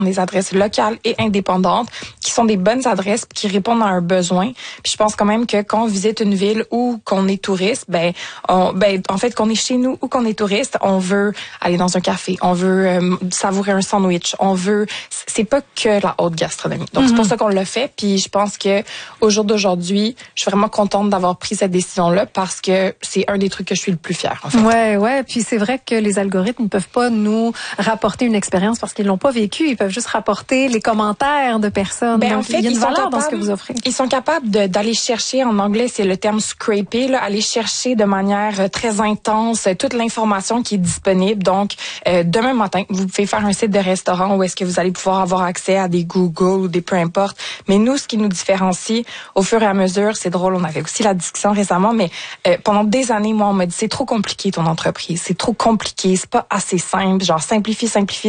des adresses locales et indépendantes qui sont des bonnes adresses qui répondent à un besoin. Puis je pense quand même que quand on visite une ville ou qu'on est touriste, en fait qu'on est chez nous ou qu'on est touriste, on veut aller dans un café, on veut savourer un sandwich, c'est pas que la haute gastronomie. Donc c'est pour ça qu'on l'a fait. Puis je pense que au jour d'aujourd'hui, je suis vraiment contente d'avoir pris cette décision-là parce que c'est un des trucs que je suis le plus fière. En fait. Ouais. Puis c'est vrai que les algorithmes ne peuvent pas nous rapporter une expérience parce qu'ils l'ont pas vécu. Ils peuvent juste rapporter les commentaires de personnes. Donc, en fait, il y a une valeur dans ce que vous offrez. Ils sont capables d'aller chercher, en anglais, c'est le terme scraper, là, aller chercher de manière très intense toute l'information qui est disponible. Donc, demain matin, vous pouvez faire un site de restaurant où est-ce que vous allez pouvoir avoir accès à des Google ou des peu importe. Mais nous, ce qui nous différencie au fur et à mesure, c'est drôle, on avait aussi la discussion récemment, mais pendant des années, moi, on m'a dit, c'est trop compliqué ton entreprise, c'est trop compliqué, c'est pas assez simple, genre simplifie.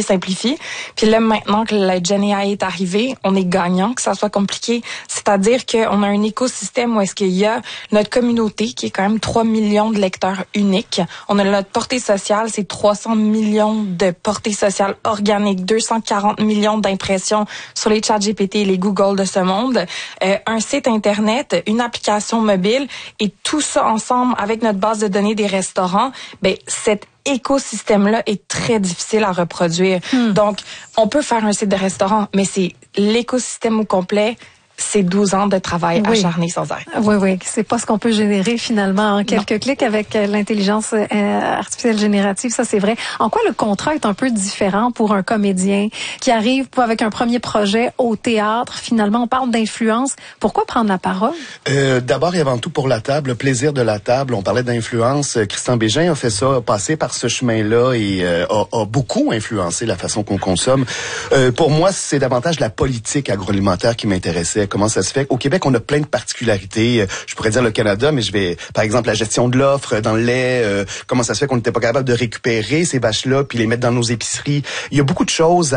Puis là, maintenant que la GenAI est arrivée, on est gagnant que ça soit compliqué. C'est-à-dire qu'on a un écosystème où est-ce qu'il y a notre communauté qui est quand même 3 millions de lecteurs uniques. On a notre portée sociale, c'est 300 millions de portées sociales organiques, 240 millions d'impressions sur les chats GPT et les Google de ce monde, un site Internet, une application mobile et tout ça ensemble avec notre base de données des restaurants, cet écosystème-là est très difficile à reproduire. Donc, on peut faire un site de restaurant, mais c'est l'écosystème au complet. C'est 12 ans de travail acharné sans arrêt. Oui. C'est pas ce qu'on peut générer finalement en quelques clics avec l'intelligence artificielle générative. Ça, c'est vrai. En quoi le contrat est un peu différent pour un comédien qui arrive avec un premier projet au théâtre? Finalement, on parle d'influence. Pourquoi prendre la parole? D'abord et avant tout pour la table, le plaisir de la table. On parlait d'influence. Christian Bégin a fait ça, passé par ce chemin-là et a beaucoup influencé la façon qu'on consomme. Pour moi, c'est davantage la politique agroalimentaire qui m'intéressait. Comment ça se fait? Au Québec, on a plein de particularités. Je pourrais dire le Canada, mais par exemple, la gestion de l'offre dans le lait. Comment ça se fait qu'on n'était pas capable de récupérer ces vaches-là puis les mettre dans nos épiceries? Il y a beaucoup de choses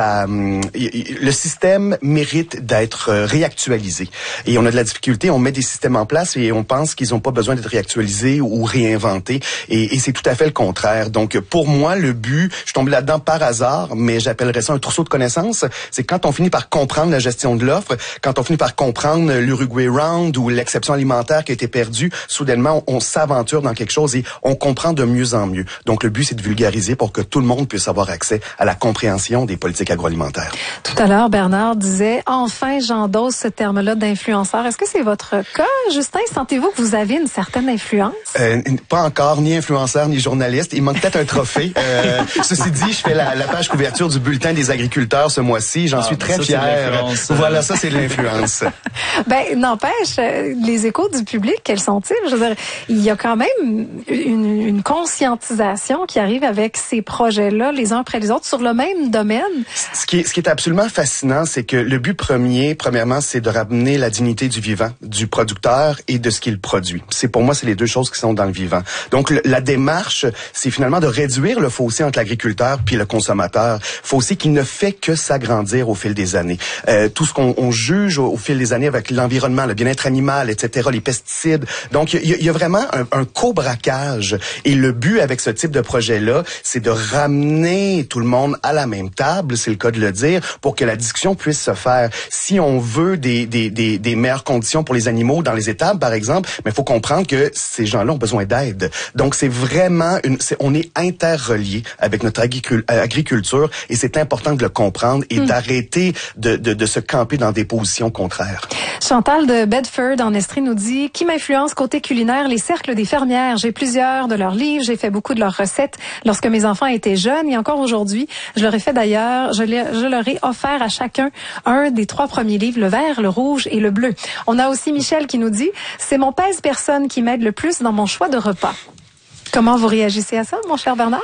le système mérite d'être réactualisé. Et on a de la difficulté. On met des systèmes en place et on pense qu'ils n'ont pas besoin d'être réactualisés ou réinventés. Et c'est tout à fait le contraire. Donc, pour moi, le but, je suis tombé là-dedans par hasard, mais j'appellerais ça un trousseau de connaissances. C'est quand on finit par comprendre la gestion de l'offre, quand on finit par comprendre l'Uruguay Round ou l'exception alimentaire qui a été perdue, soudainement, on s'aventure dans quelque chose et on comprend de mieux en mieux. Donc, le but, c'est de vulgariser pour que tout le monde puisse avoir accès à la compréhension des politiques agroalimentaires. Tout à l'heure, Bernard disait, enfin, j'endosse ce terme-là d'influenceur. Est-ce que c'est votre cas, Justin? Sentez-vous que vous avez une certaine influence? Pas encore, ni influenceur, ni journaliste. Il manque peut-être un trophée. Ceci dit, je fais la page couverture du bulletin des agriculteurs ce mois-ci. J'en suis très fier. Voilà, ça, c'est de l'influence. N'empêche, les échos du public, quels sont-ils? Je veux dire, il y a quand même une conscientisation qui arrive avec ces projets-là, les uns après les autres, sur le même domaine. Ce qui est absolument fascinant, c'est que le but premièrement, c'est de ramener la dignité du vivant, du producteur et de ce qu'il produit. Pour moi, c'est les deux choses qui sont dans le vivant. Donc, la démarche, c'est finalement de réduire le fossé entre l'agriculteur puis le consommateur. Fossé qui ne fait que s'agrandir au fil des années. Tout ce qu'on juge au fil des années avec l'environnement, le bien-être animal, etc., les pesticides. Donc, il y a vraiment un co-braquage. Et le but avec ce type de projet-là, c'est de ramener tout le monde à la même table, c'est le cas de le dire, pour que la discussion puisse se faire. Si on veut des meilleures conditions pour les animaux dans les étables, par exemple, mais il faut comprendre que ces gens-là ont besoin d'aide. Donc, c'est vraiment on est interreliés avec notre agriculture et c'est important de le comprendre et d'arrêter de se camper dans des positions contraires. Chantal de Bedford en Estrie nous dit: qui m'influence côté culinaire? Les cercles des fermières. J'ai plusieurs de leurs livres, j'ai fait beaucoup de leurs recettes lorsque mes enfants étaient jeunes et encore aujourd'hui. Je leur ai fait d'ailleurs, je leur ai offert à chacun un des 3 premiers livres, le vert, le rouge et le bleu. On a aussi Michel qui nous dit: c'est mon pèse-personne qui m'aide le plus dans mon choix de repas. Comment vous réagissez à ça, mon cher Bernard?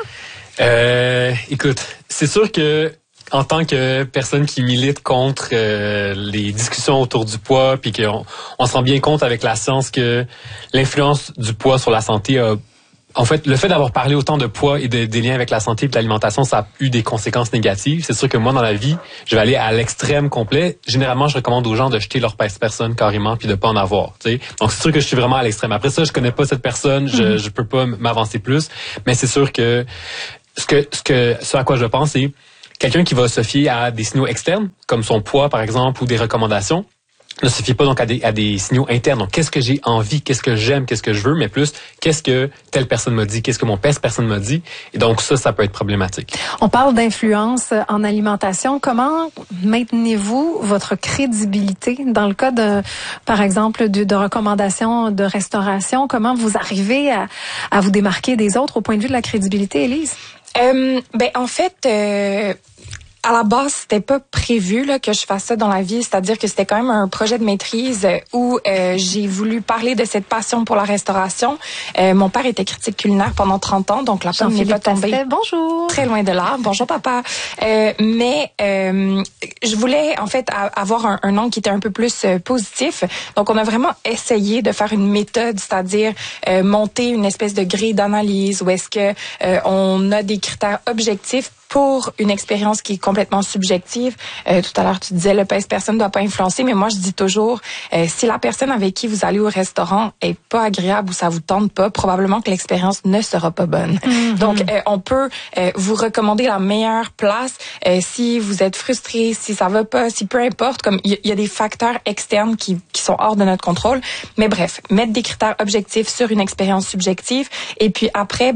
Écoute, c'est sûr que en tant que personne qui milite contre les discussions autour du poids, puis qu'on se rend bien compte avec la science que l'influence du poids sur la santé a... En fait, le fait d'avoir parlé autant de poids et des liens avec la santé et de l'alimentation, ça a eu des conséquences négatives. C'est sûr que moi, dans la vie, je vais aller à l'extrême complet. Généralement, je recommande aux gens de jeter leur pèse-personne carrément puis de pas en avoir. T'sais. Donc, c'est sûr que je suis vraiment à l'extrême. Après ça, je connais pas cette personne, je peux pas m'avancer plus. Mais c'est sûr que ce à quoi je pense, c'est quelqu'un qui va se fier à des signaux externes, comme son poids, par exemple, ou des recommandations, ne se fie pas donc à des signaux internes. Donc, qu'est-ce que j'ai envie, qu'est-ce que j'aime, qu'est-ce que je veux, mais plus, qu'est-ce que telle personne m'a dit, qu'est-ce que mon personne m'a dit. Et donc, ça peut être problématique. On parle d'influence en alimentation. Comment maintenez-vous votre crédibilité dans le cas par exemple, de recommandations de restauration? Comment vous arrivez à vous démarquer des autres au point de vue de la crédibilité, Élise? En fait, à la base, c'était pas prévu là, que je fasse ça dans la vie, c'est-à-dire que c'était quand même un projet de maîtrise où j'ai voulu parler de cette passion pour la restauration. Mon père était critique culinaire pendant 30 ans, donc la pomme n'est pas tombée. Bonjour. Très loin de là. Bonjour papa. Mais je voulais en fait avoir un angle qui était un peu plus positif. Donc on a vraiment essayé de faire une méthode, c'est-à-dire monter une espèce de grille d'analyse où est-ce que on a des critères objectifs pour une expérience qui est complètement subjective. Tout à l'heure, tu disais, le personne ne doit pas influencer, mais moi, je dis toujours, si la personne avec qui vous allez au restaurant est pas agréable ou ça vous tente pas, probablement que l'expérience ne sera pas bonne. Mm-hmm. Donc, on peut vous recommander la meilleure place si vous êtes frustré, si ça va pas, si peu importe, comme il y a des facteurs externes qui sont hors de notre contrôle. Mais bref, mettre des critères objectifs sur une expérience subjective et puis après,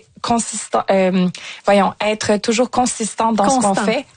être toujours consistant dans ce qu'on fait.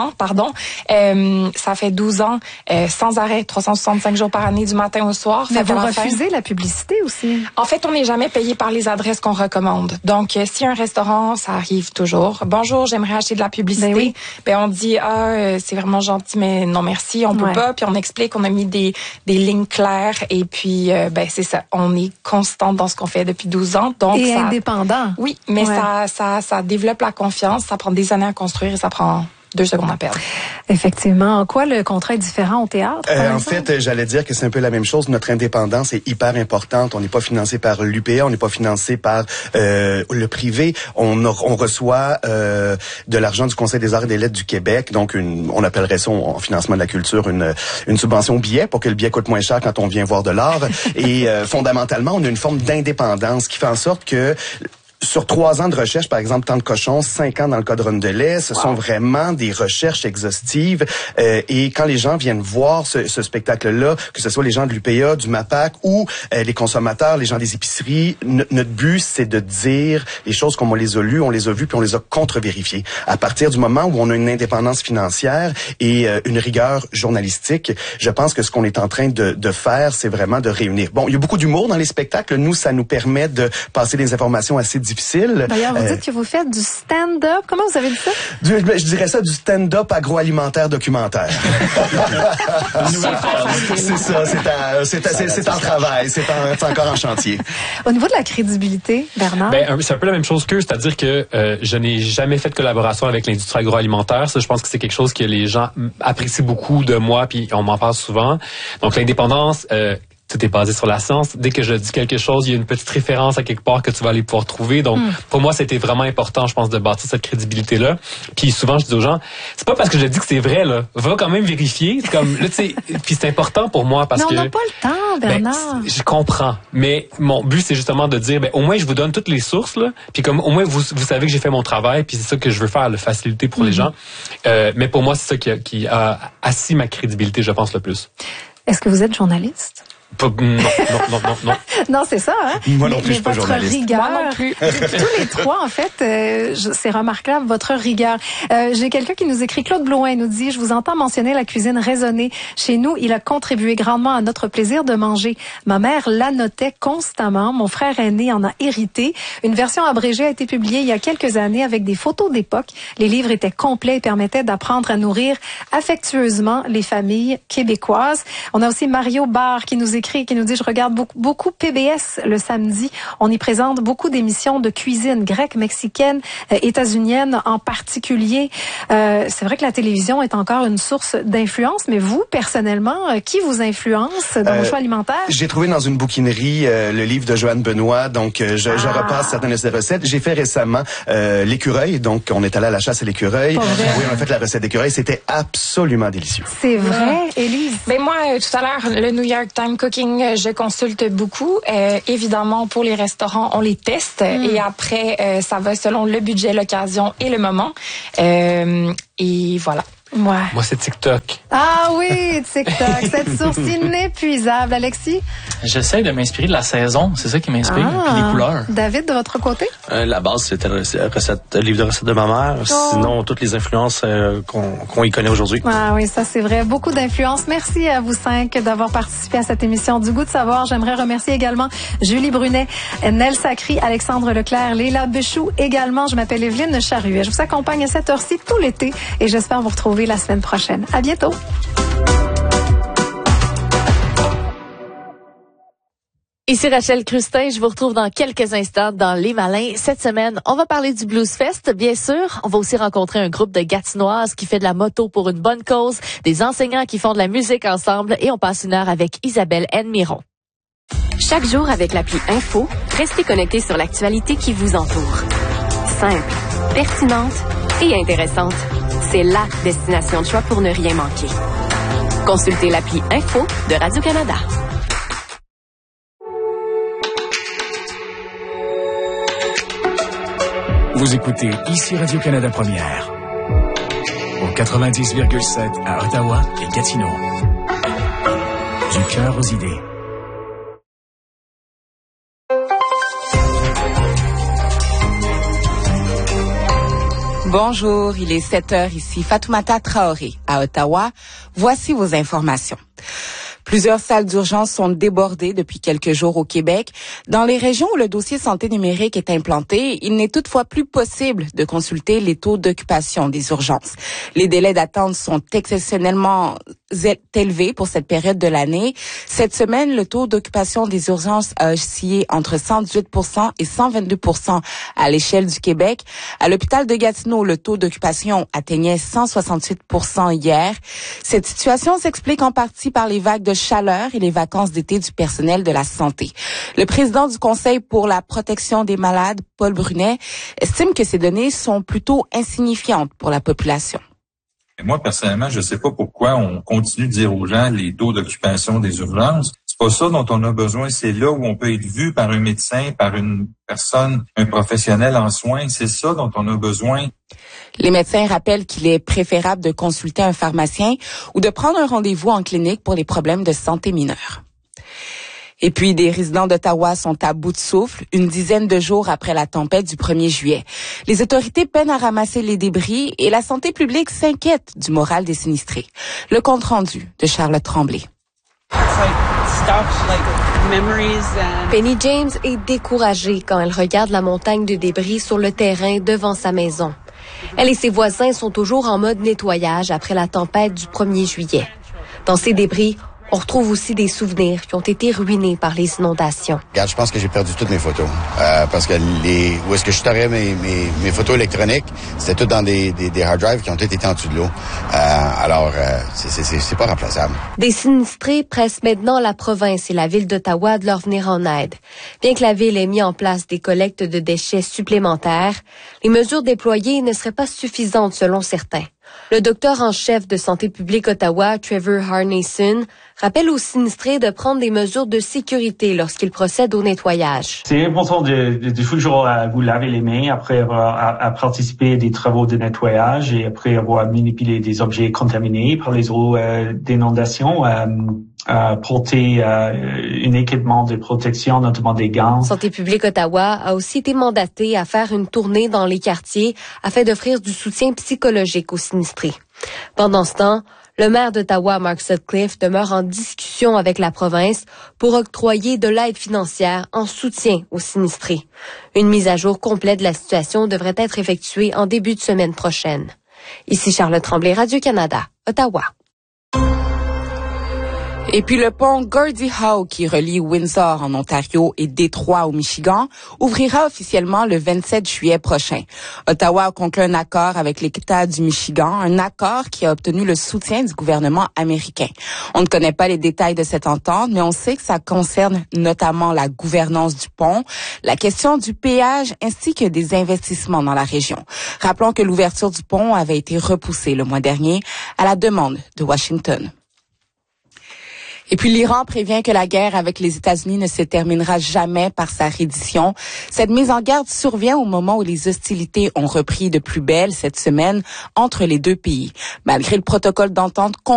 Ça fait 12 ans, sans arrêt, 365 jours par année, du matin au soir. Mais vous refusez la publicité aussi? En fait, on n'est jamais payé par les adresses qu'on recommande. Donc, si un restaurant, ça arrive toujours. Bonjour, j'aimerais acheter de la publicité. Oui. On dit, c'est vraiment gentil, mais non merci, on peut pas. Puis on explique, on a mis des lignes claires. Et puis, c'est ça. On est constant dans ce qu'on fait depuis 12 ans. Donc, et indépendant. Oui, mais ça développe la confiance, ça prend des années à construire et ça prend 2 secondes à perdre. Effectivement. En quoi le contrat est différent au théâtre? En fait, j'allais dire que c'est un peu la même chose. Notre indépendance est hyper importante. On n'est pas financé par l'UPA, on n'est pas financé par le privé. On reçoit de l'argent du Conseil des arts et des lettres du Québec, donc on appellerait ça en financement de la culture une subvention billet pour que le billet coûte moins cher quand on vient voir de l'art. Et fondamentalement, on a une forme d'indépendance qui fait en sorte que sur 3 ans de recherche, par exemple, Temps de cochon, 5 ans dans le cas de Rondelet, ce sont vraiment des recherches exhaustives. Et quand les gens viennent voir ce spectacle-là, que ce soit les gens de l'UPA, du MAPAC ou les consommateurs, les gens des épiceries, notre but, c'est de dire les choses comme on les a lues, on les a vues, puis on les a contre-vérifiées. À partir du moment où on a une indépendance financière et une rigueur journalistique, je pense que ce qu'on est en train de faire, c'est vraiment de réunir. Bon, il y a beaucoup d'humour dans les spectacles. Nous, ça nous permet de passer des informations assez difficiles. D'ailleurs, vous dites que vous faites du stand-up. Comment vous avez dit ça? Je dirais ça du stand-up agroalimentaire documentaire. C'est ça, c'est en travail, c'est encore en chantier. Au niveau de la crédibilité, Bernard? C'est un peu la même chose qu'eux, c'est-à-dire que je n'ai jamais fait de collaboration avec l'industrie agroalimentaire. Ça, je pense que c'est quelque chose que les gens apprécient beaucoup de moi, puis on m'en parle souvent. Donc, l'indépendance... tout est basé sur la science. Dès que je dis quelque chose, il y a une petite référence à quelque part que tu vas aller pouvoir trouver. Donc, pour moi, c'était vraiment important, je pense, de bâtir cette crédibilité-là. Puis souvent, je dis aux gens, c'est pas parce que je dis que c'est vrai, là. Va quand même vérifier. C'est comme, là, tu sais, puis c'est important pour moi parce que... Mais on n'a pas le temps, Bernard. Je comprends. Mais mon but, c'est justement de dire, au moins, je vous donne toutes les sources, là. Puis comme, au moins, vous savez que j'ai fait mon travail, puis c'est ça que je veux faire, le faciliter pour les gens. Mais pour moi, c'est ça qui a assis ma crédibilité, je pense, le plus. Est-ce que vous êtes journaliste? Non. Non, c'est ça, hein? Moi non plus, je suis pas votre journaliste. Rigueur, moi non plus. Tous les trois, en fait, c'est remarquable, votre rigueur. J'ai quelqu'un qui nous écrit, Claude Blouin nous dit, je vous entends mentionner la cuisine raisonnée. Chez nous, il a contribué grandement à notre plaisir de manger. Ma mère l'annotait constamment. Mon frère aîné en a hérité. Une version abrégée a été publiée il y a quelques années avec des photos d'époque. Les livres étaient complets et permettaient d'apprendre à nourrir affectueusement les familles québécoises. On a aussi Mario Barre qui nous écrit, qui nous dit, je regarde beaucoup PBS le samedi. On y présente beaucoup d'émissions de cuisine grecque, mexicaine, états-unienne en particulier. C'est vrai que la télévision est encore une source d'influence, mais vous, personnellement, qui vous influence dans vos choix alimentaires? J'ai trouvé dans une bouquinerie le livre de Joanne Benoît, donc je repasse certaines de ses recettes. J'ai fait récemment l'écureuil, donc on est allé à la chasse à l'écureuil. Oui, on a fait la recette d'écureuil, c'était absolument délicieux. C'est vrai, Élise? Ben moi, tout à l'heure, le New York Times Booking, je consulte beaucoup. Évidemment, pour les restaurants, on les teste et après, ça va selon le budget, l'occasion et le moment. Et voilà. Ouais. Moi, c'est TikTok. Ah oui, TikTok, cette source inépuisable. Alexis? J'essaie de m'inspirer de la saison. C'est ça qui m'inspire. Puis les couleurs. David, de votre côté? La base, c'était le livre de recettes de ma mère. Sinon, toutes les influences qu'on y connaît aujourd'hui. Ah oui, ça c'est vrai. Beaucoup d'influence. Merci à vous 5 d'avoir participé à cette émission du Goût de savoir. J'aimerais remercier également Julie Brunet, Nel Sacry, Alexandre Leclerc, Léla Béchou également. Je m'appelle Evelyne Charruet. Je vous accompagne à cette heure-ci tout l'été et j'espère vous retrouver la semaine prochaine. À bientôt. Ici Rachel Crustin, je vous retrouve dans quelques instants dans Les Malins. Cette semaine, on va parler du Blues Fest, bien sûr. On va aussi rencontrer un groupe de Gatinoises qui fait de la moto pour une bonne cause, des enseignants qui font de la musique ensemble et on passe une heure avec Isabelle Miron. Chaque jour avec l'appli Info, restez connectés sur l'actualité qui vous entoure. Simple, pertinente et intéressante. C'est la destination de choix pour ne rien manquer. Consultez l'appli Info de Radio-Canada. Vous écoutez ici Radio-Canada Première. Au 90,7 à Ottawa et Gatineau. Du cœur aux idées. Bonjour, il est 7h ici, Fatoumata Traoré, à Ottawa. Voici vos informations. Plusieurs salles d'urgence sont débordées depuis quelques jours au Québec. Dans les régions où le dossier santé numérique est implanté, il n'est toutefois plus possible de consulter les taux d'occupation des urgences. Les délais d'attente sont exceptionnellement élevés pour cette période de l'année. Cette semaine, le taux d'occupation des urgences a oscillé entre 118% et 122% à l'échelle du Québec. À l'hôpital de Gatineau, le taux d'occupation atteignait 168% hier. Cette situation s'explique en partie par les vagues de chaleur et les vacances d'été du personnel de la santé. Le président du Conseil pour la protection des malades, Paul Brunet, estime que ces données sont plutôt insignifiantes pour la population. Moi, personnellement, je ne sais pas pourquoi on continue de dire aux gens les taux d'occupation des urgences. C'est pas ça dont on a besoin. C'est là où on peut être vu par un médecin, par une personne, un professionnel en soins. C'est ça dont on a besoin. Les médecins rappellent qu'il est préférable de consulter un pharmacien ou de prendre un rendez-vous en clinique pour les problèmes de santé mineurs. Et puis, des résidents d'Ottawa sont à bout de souffle, une dizaine de jours après la tempête du 1er juillet. Les autorités peinent à ramasser les débris et la santé publique s'inquiète du moral des sinistrés. Le compte-rendu de Charlotte Tremblay. Penny James est découragée quand elle regarde la montagne de débris sur le terrain devant sa maison. Elle et ses voisins sont toujours en mode nettoyage après la tempête du 1er juillet. Dans ces débris, on retrouve aussi des souvenirs qui ont été ruinés par les inondations. Regarde, je pense que j'ai perdu toutes mes photos. Parce que où est-ce que je storais mes photos électroniques, c'était tout dans des hard drives qui ont été en dessous de l'eau. Alors, c'est pas remplaçable. Des sinistrés pressent maintenant la province et la ville d'Ottawa de leur venir en aide. Bien que la ville ait mis en place des collectes de déchets supplémentaires, les mesures déployées ne seraient pas suffisantes selon certains. Le docteur en chef de Santé publique Ottawa, Trevor Harneyson, rappelle aux sinistrés de prendre des mesures de sécurité lorsqu'ils procèdent au nettoyage. C'est important de toujours vous laver les mains après avoir participé à des travaux de nettoyage et après avoir manipulé des objets contaminés par les eaux d'inondation. Porter un équipement de protection, notamment des gants. Santé publique Ottawa a aussi été mandatée à faire une tournée dans les quartiers afin d'offrir du soutien psychologique aux sinistrés. Pendant ce temps, le maire d'Ottawa, Mark Sutcliffe, demeure en discussion avec la province pour octroyer de l'aide financière en soutien aux sinistrés. Une mise à jour complète de la situation devrait être effectuée en début de semaine prochaine. Ici Charlotte Tremblay, Radio-Canada, Ottawa. Et puis le pont Gordie Howe qui relie Windsor en Ontario et Détroit au Michigan ouvrira officiellement le 27 juillet prochain. Ottawa a conclu un accord avec l'État du Michigan, un accord qui a obtenu le soutien du gouvernement américain. On ne connaît pas les détails de cette entente, mais on sait que ça concerne notamment la gouvernance du pont, la question du péage ainsi que des investissements dans la région. Rappelons que l'ouverture du pont avait été repoussée le mois dernier à la demande de Washington. Et puis l'Iran prévient que la guerre avec les États-Unis ne se terminera jamais par sa reddition. Cette mise en garde survient au moment où les hostilités ont repris de plus belle cette semaine entre les deux pays. Malgré le protocole d'entente